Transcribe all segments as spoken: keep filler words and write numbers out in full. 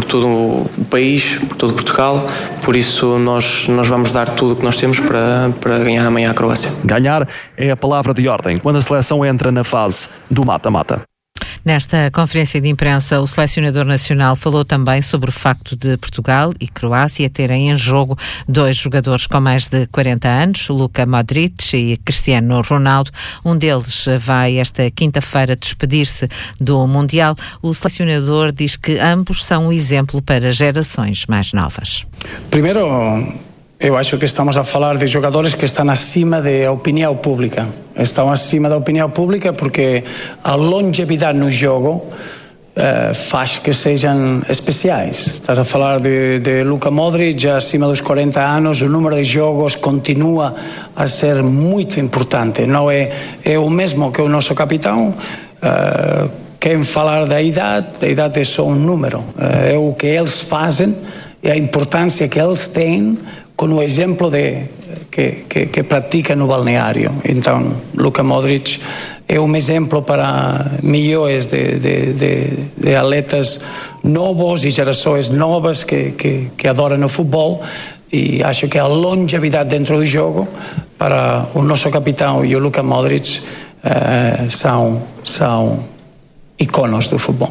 todo o país, por todo Portugal. Por isso nós, nós vamos dar tudo o que nós temos para, para ganhar amanhã a Croácia. Ganhar é a palavra de ordem quando a seleção entra na fase do mata-mata. Nesta conferência de imprensa, o selecionador nacional falou também sobre o facto de Portugal e Croácia terem em jogo dois jogadores com mais de quarenta anos, Luka Modric e Cristiano Ronaldo. Um deles vai esta quinta-feira despedir-se do Mundial. O selecionador diz que ambos são um exemplo para gerações mais novas. Primeiro, eu acho que estamos a falar de jogadores que estão acima da opinião pública. Estão acima da opinião pública porque a longevidade no jogo uh, faz que sejam especiais. Estás a falar de, de Luka Modric, já acima dos quarenta anos, o número de jogos continua a ser muito importante. Não é, é o mesmo que o nosso capitão. Uh, quem falar da idade, a idade é só um número. Uh, é o que eles fazem e a importância que eles têm com o exemplo de, que, que, que pratica no balneário. Então, Luka Modric é um exemplo para milhões de, de, de, de atletas novos e gerações novas que, que, que adoram o futebol, e acho que a longevidade dentro do jogo para o nosso capitão e o Luka Modric uh, são, são iconos do futebol.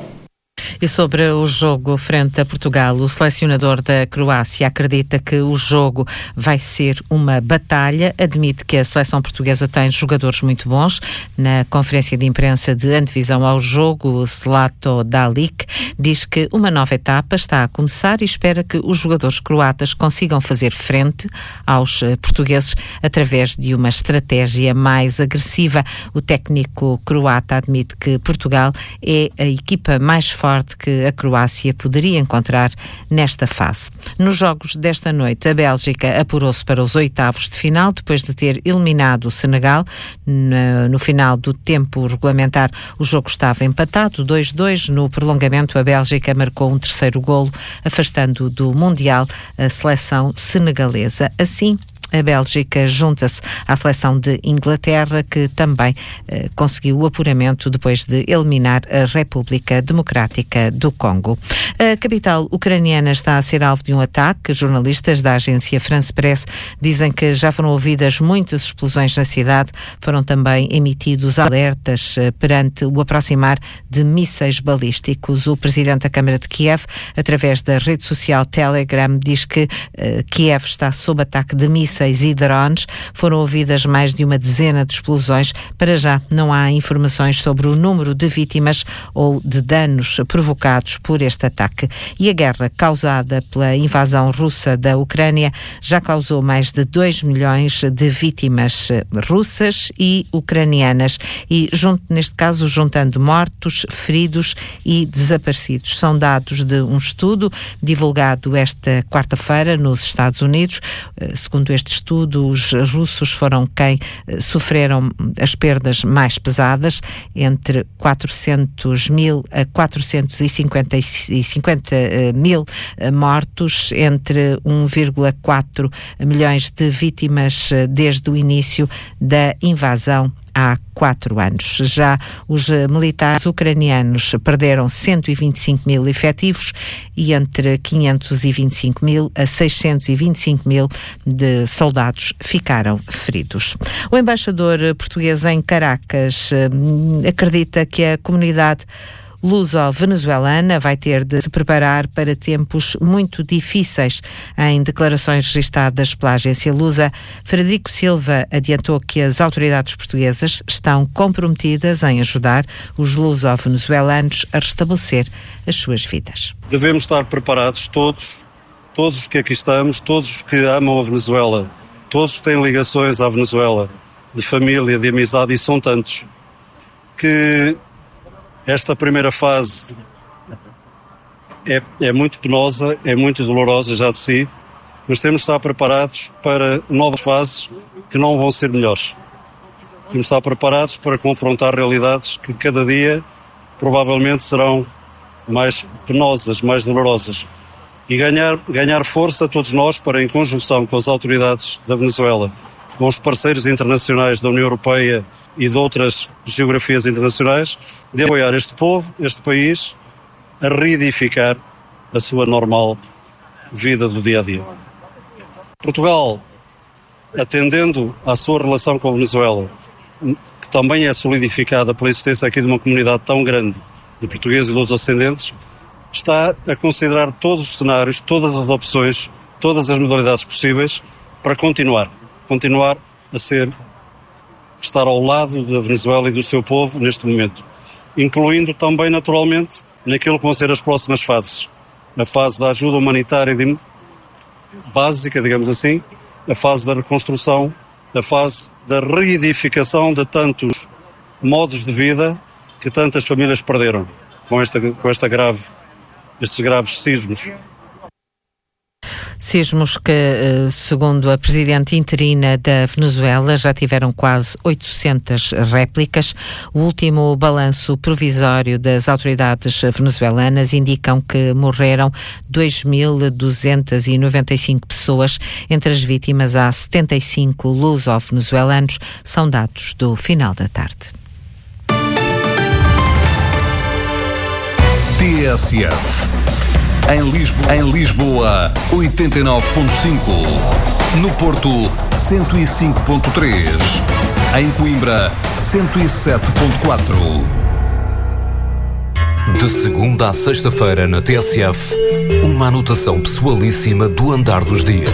E sobre o jogo frente a Portugal, o selecionador da Croácia acredita que o jogo vai ser uma batalha, admite que a seleção portuguesa tem jogadores muito bons. Na conferência de imprensa de antevisão ao jogo, Zlato Dalic diz que uma nova etapa está a começar e espera que os jogadores croatas consigam fazer frente aos portugueses através de uma estratégia mais agressiva. O técnico croata admite que Portugal é a equipa mais forte que a Croácia poderia encontrar nesta fase. Nos jogos desta noite, a Bélgica apurou-se para os oitavos de final, depois de ter eliminado o Senegal. No, no final do tempo regulamentar, o jogo estava empatado, dois a dois. No prolongamento, a Bélgica marcou um terceiro golo, afastando do Mundial a seleção senegalesa. Assim, a Bélgica junta-se à seleção de Inglaterra, que também eh, conseguiu o apuramento depois de eliminar a República Democrática do Congo. A capital ucraniana está a ser alvo de um ataque. Jornalistas da agência France Press dizem que já foram ouvidas muitas explosões na cidade. Foram também emitidos alertas eh, perante o aproximar de mísseis balísticos. O presidente da Câmara de Kiev, através da rede social Telegram, diz que eh, Kiev está sob ataque de mísseis e drones. Foram ouvidas mais de uma dezena de explosões. Para já não há informações sobre o número de vítimas ou de danos provocados por este ataque. E a guerra causada pela invasão russa da Ucrânia já causou mais de dois milhões de vítimas russas e ucranianas. E junto, neste caso, juntando mortos, feridos e desaparecidos. São dados de um estudo divulgado esta quarta-feira nos Estados Unidos. Segundo este estudo, os russos foram quem eh, sofreram as perdas mais pesadas, entre quatrocentos mil a quatrocentos e cinquenta mil eh, mortos, entre um vírgula quatro milhões de vítimas eh, desde o início da invasão há quatro anos. Já os militares ucranianos perderam cento e vinte e cinco mil efetivos e entre quinhentos e vinte e cinco mil a seiscentos e vinte e cinco mil de soldados ficaram feridos. O embaixador português em Caracas eh, acredita que a comunidade luso-venezuelana vai ter de se preparar para tempos muito difíceis. Em declarações registadas pela agência Lusa, Frederico Silva adiantou que as autoridades portuguesas estão comprometidas em ajudar os luso-venezuelanos a restabelecer as suas vidas. Devemos estar preparados todos, todos os que aqui estamos, todos os que amam a Venezuela, todos que têm ligações à Venezuela, de família, de amizade, e são tantos, que esta primeira fase é, é muito penosa, é muito dolorosa já de si, mas temos de estar preparados para novas fases que não vão ser melhores. Temos de estar preparados para confrontar realidades que cada dia provavelmente serão mais penosas, mais dolorosas. E ganhar, ganhar força todos nós para, em conjunção com as autoridades da Venezuela, com os parceiros internacionais da União Europeia e de outras geografias internacionais, de apoiar este povo, este país, a reedificar a sua normal vida do dia a dia. Portugal, atendendo à sua relação com a Venezuela, que também é solidificada pela existência aqui de uma comunidade tão grande de portugueses e lusodescendentes, está a considerar todos os cenários, todas as opções, todas as modalidades possíveis para continuar, continuar a ser, estar ao lado da Venezuela e do seu povo neste momento, incluindo também, naturalmente, naquilo que vão ser as próximas fases. A fase da ajuda humanitária de, básica, digamos assim, a fase da reconstrução, a fase da reedificação de tantos modos de vida que tantas famílias perderam com esta, com esta grave, estes graves sismos. Sismos que, segundo a presidente interina da Venezuela, já tiveram quase oitocentas réplicas. O último balanço provisório das autoridades venezuelanas indicam que morreram dois mil duzentas e noventa e cinco pessoas. Entre as vítimas há setenta e cinco luso-venezuelanos. São dados do final da tarde. T S F. Em Lisboa, em Lisboa, oitenta e nove ponto cinco. No Porto, cento e cinco ponto três. Em Coimbra, cento e sete ponto quatro. De segunda a sexta-feira na T S F, uma anotação pessoalíssima do andar dos dias.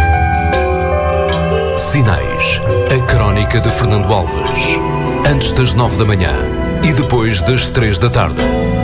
Sinais, a crónica de Fernando Alves. Antes das nove da manhã e depois das três da tarde.